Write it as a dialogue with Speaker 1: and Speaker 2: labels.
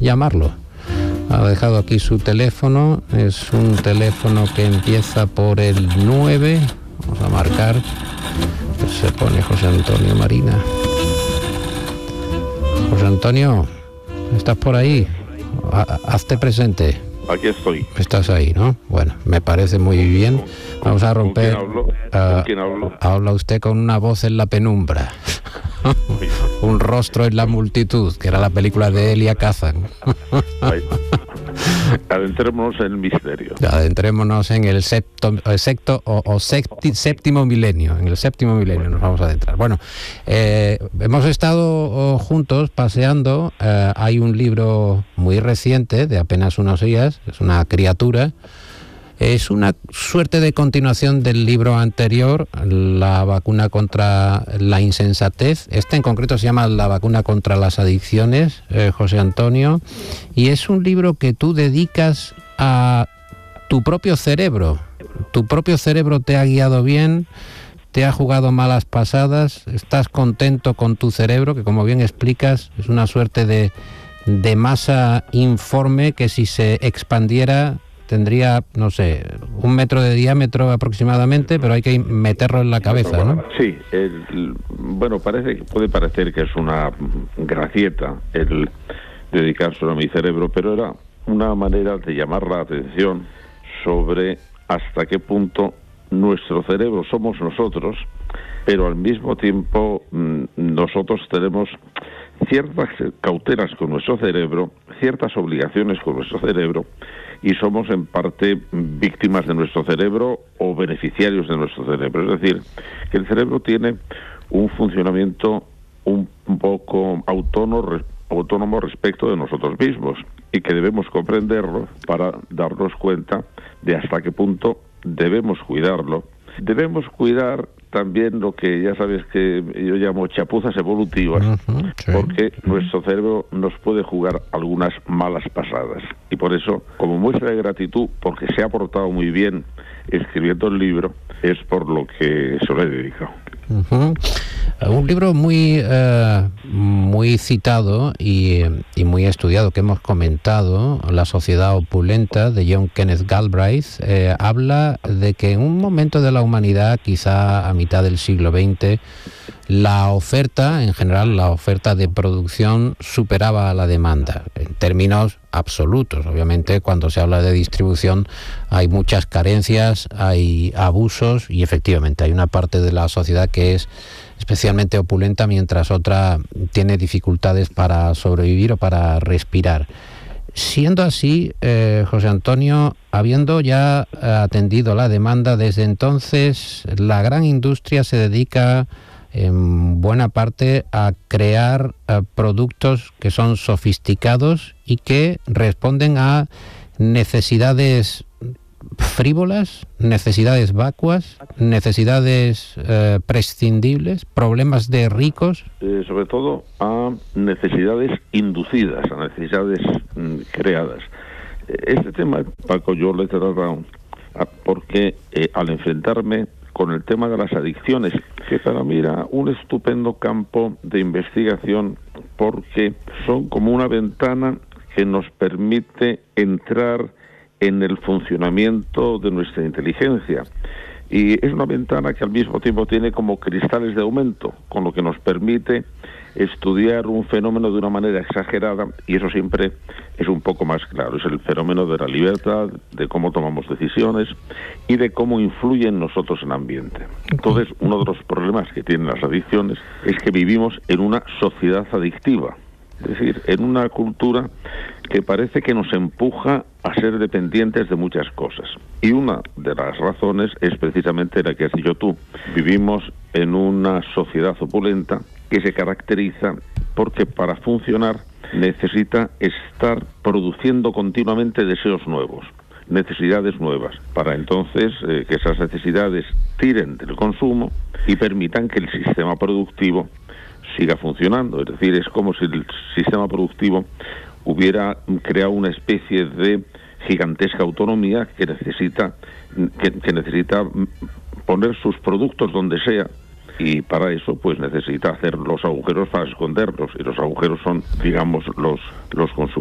Speaker 1: llamarlo. Ha dejado aquí su teléfono, es un teléfono que empieza por el 9, vamos a marcar, pues se pone José Antonio Marina. José Antonio, ¿estás por ahí? Hazte presente.
Speaker 2: Aquí estoy.
Speaker 1: Estás ahí, ¿no? Bueno, me parece muy bien. Vamos a romper.
Speaker 2: ¿Con quién hablo?
Speaker 1: Habla usted con una voz en la penumbra. Un rostro en la multitud, que era la película de Elia Kazan.
Speaker 2: Adentrémonos en el misterio.
Speaker 1: Adentrémonos en el séptimo milenio. En el séptimo milenio nos vamos a adentrar. Bueno, hemos estado juntos paseando. Hay un libro muy reciente, de apenas unos días, es una criatura. Es una suerte de continuación del libro anterior, La vacuna contra la insensatez. Este en concreto se llama La vacuna contra las adicciones, José Antonio, y es un libro que tú dedicas a tu propio cerebro. Tu propio cerebro te ha guiado bien, te ha jugado malas pasadas, estás contento con tu cerebro, que como bien explicas es una suerte de masa informe que si se expandiera tendría, no sé, 1 metro de diámetro aproximadamente, pero hay que meterlo en la cabeza, ¿no?
Speaker 2: Sí, bueno, puede parecer que es una gracieta el dedicárselo a mi cerebro, pero era una manera de llamar la atención sobre hasta qué punto nuestro cerebro somos nosotros, pero al mismo tiempo nosotros tenemos ciertas cautelas con nuestro cerebro, ciertas obligaciones con nuestro cerebro, y somos en parte víctimas de nuestro cerebro o beneficiarios de nuestro cerebro. Es decir, que el cerebro tiene un funcionamiento un poco autónomo respecto de nosotros mismos, y que debemos comprenderlo para darnos cuenta de hasta qué punto debemos cuidarlo. Debemos cuidar también lo que ya sabes que yo llamo chapuzas evolutivas, sí, porque nuestro cerebro nos puede jugar algunas malas pasadas. Y por eso, como muestra de gratitud, porque se ha portado muy bien escribiendo el libro, es por lo que se lo he dedicado.
Speaker 1: Un libro muy citado y muy estudiado que hemos comentado, La sociedad opulenta, de John Kenneth Galbraith, habla de que en un momento de la humanidad, quizá a mitad del siglo XX, la oferta, en general la oferta de producción, superaba a la demanda en términos absolutos. Obviamente, cuando se habla de distribución hay muchas carencias, hay abusos, y efectivamente hay una parte de la sociedad que es especialmente opulenta, mientras otra tiene dificultades para sobrevivir o para respirar. Siendo así, José Antonio, habiendo ya atendido la demanda desde entonces, la gran industria se dedica en buena parte a crear productos que son sofisticados y que responden a necesidades frívolas, necesidades vacuas, necesidades prescindibles, problemas de ricos.
Speaker 2: Sobre todo a necesidades inducidas, a necesidades creadas. Este tema, Paco, yo lo he tratado porque al enfrentarme con el tema de las adicciones, que para mí era un estupendo campo de investigación, porque son como una ventana que nos permite entrar en el funcionamiento de nuestra inteligencia. Y es una ventana que al mismo tiempo tiene como cristales de aumento, con lo que nos permite estudiar un fenómeno de una manera exagerada, y eso siempre es un poco más claro. Es el fenómeno de la libertad, de cómo tomamos decisiones y de cómo influye en nosotros el ambiente. Entonces, uno de los problemas que tienen las adicciones es que vivimos en una sociedad adictiva, es decir, en una cultura que parece que nos empuja a ser dependientes de muchas cosas. Y una de las razones es precisamente la que has dicho tú. Vivimos en una sociedad opulenta que se caracteriza porque para funcionar necesita estar produciendo continuamente deseos nuevos, necesidades nuevas, para entonces que esas necesidades tiren del consumo y permitan que el sistema productivo siga funcionando. Es decir, es como si el sistema productivo hubiera creado una especie de gigantesca autonomía que necesita poner sus productos donde sea, y para eso pues necesita hacer los agujeros para esconderlos, y los agujeros son, digamos, los consumidores.